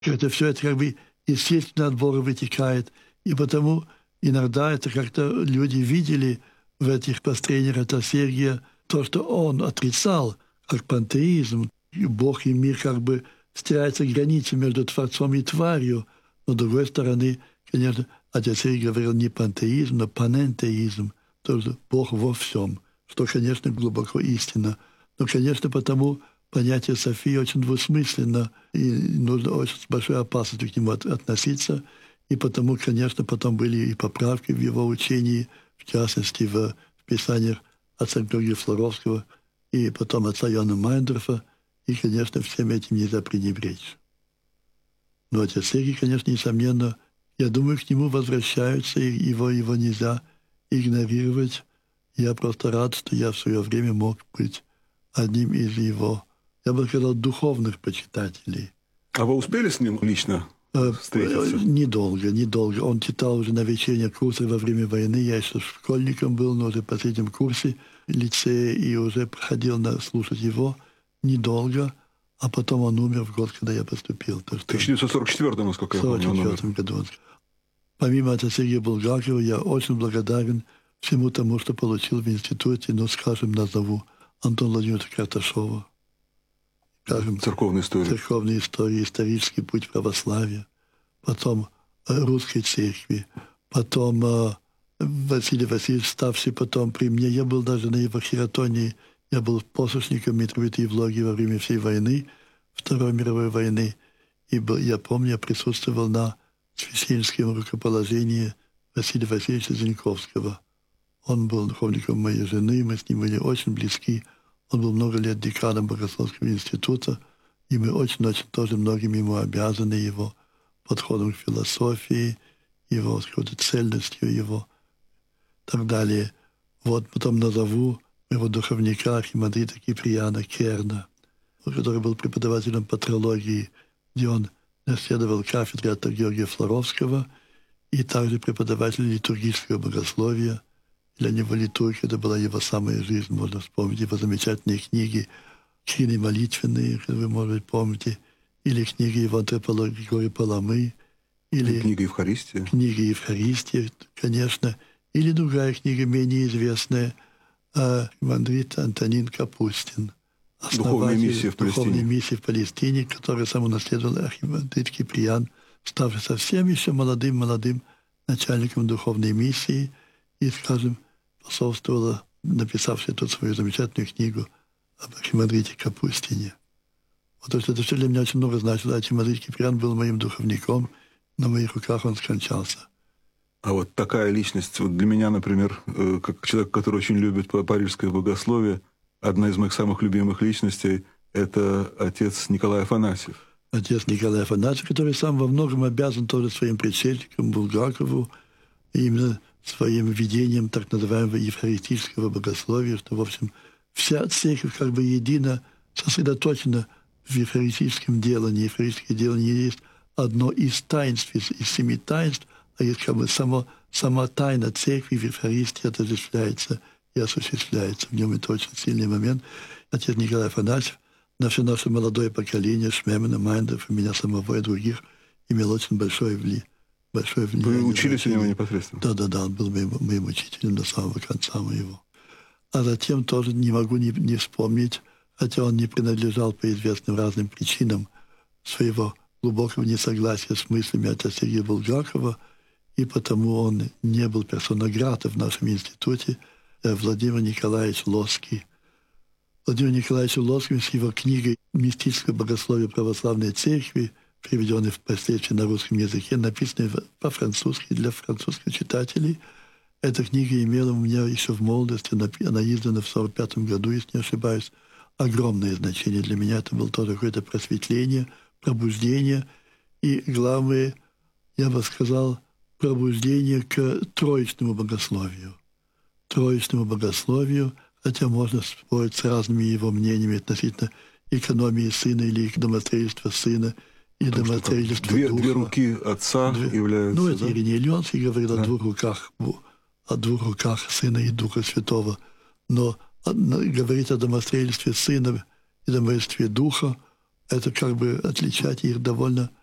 Это все это как бы естественный отбор вытекает. И потому иногда это как-то люди видели в этих построениях от Сергия то, что он отрицал, как пантеизм. И Бог и мир как бы стирается границы между Творцом и тварью. Но, с другой стороны, конечно, отец Сергий говорил не пантеизм, но панентеизм, то есть Бог во всем, что, конечно, глубоко истинно. Но, конечно, потому понятие Софии очень двусмысленно, и нужно очень с большой опасностью к нему относиться. И потому, конечно, потом были и поправки в его учении, в частности, в писаниях отца Георгия Флоровского и потом отца Иоанна Майндорфа. И, конечно, всем этим нельзя пренебречь. Но отец Сергий, конечно, несомненно, я думаю, к нему возвращаются, и его нельзя игнорировать. Я просто рад, что я в свое время мог быть одним из его, я бы сказал, духовных почитателей. А вы успели с ним лично встретиться? Недолго. Он читал уже на вечерних курсах во время войны. Я еще школьником был, но уже в последнем курсе лицея, и уже приходил слушать его недолго. А потом он умер в год, когда я поступил. В 1944, насколько я помню, он умер. В 1944 году. Помимо отца Сергия Булгакова, я очень благодарен всему тому, что получил в институте, скажем, назову Антона Владимировича Карташова. Скажем, церковная история, исторический путь православия, потом русской церкви, потом Василий Васильевич, ставший потом при мне. Я был даже на его хератонии, я был послушником митрополита Евлогия во время всей войны, Второй мировой войны. И я помню, я присутствовал на священническом рукоположении Василия Васильевича Зиньковского. Он был духовником моей жены, мы с ним были очень близки. Он был много лет деканом Богословского института, и мы очень-очень тоже многим ему обязаны, его подходом к философии, его какой-то цельностью, его и так далее. Вот потом назову моего духовника архимандрита Киприана Керна, который был преподавателем патрологии, где он наследовал кафедры отца Георгия Флоровского, и также преподаватель литургического богословия. Для него литургия — это была его самая жизнь. Можно вспомнить его замечательные книги, книги молитвенные, вы, может быть, помните, или книги его антропологии Григория Паламы, или книга Евхаристия. Книга Евхаристия, конечно, или другая книга, менее известная, архимандрит Антонин Капустин, «Духовная миссия в Палестине», который сам унаследовал архимандрит Киприан, ставший совсем еще молодым начальником духовной миссии, и, скажем, способствовала, написавшая тут свою замечательную книгу об архимандрите Капустине. Вот это все для меня очень много значило. Архимандрит Киприан был моим духовником, на моих руках он скончался. А вот такая личность, вот для меня, например, как человек, который очень любит парижское богословие, одна из моих самых любимых личностей — это отец Николай Афанасьев. Отец Николай Афанасьев, который сам во многом обязан тоже своим предшественникам Булгакову, именно своим видением так называемого евхаристического богословия, что, в общем, вся церковь как бы едино сосредоточена в евхаристическом делании. Евхаристическое делание есть одно из таинств, из 7 таинств, а есть как бы сама тайна церкви в Евхаристии отождествляется и осуществляется. В нем это очень сильный момент. Отец Николай Афанасьев на все наше молодое поколение Шмемена, Майндорфа, меня самого и других имел очень большое влияние. Вы учились у него непосредственно? Да, он был моим учителем до самого конца моего. А затем тоже не могу не вспомнить, хотя он не принадлежал по известным разным причинам своего глубокого несогласия с мыслями отца Сергия Булгакова, и потому он не был персона грата в нашем институте, Владимир Николаевич Лоский. Владимир Николаевич Лоский с его книгой «Мистическое богословие православной церкви», переведенной впоследствии на русском языке, написанной по-французски для французских читателей. Эта книга имела у меня еще в молодости, она издана в 1945 году, если не ошибаюсь, огромное значение. Для меня это было тоже какое-то просветление, пробуждение, и, главное, я бы сказал, пробуждение к троичному богословию. Троичному богословию, хотя можно спорить с разными его мнениями относительно экономии сына или домостроительства сына, и домостроительства духа. Две руки отца являются... это Ириней Леонский говорил о двух руках Сына и Духа Святого. Но говорить о домостроительстве Сына и домостроительстве Духа, это как бы отличать их довольно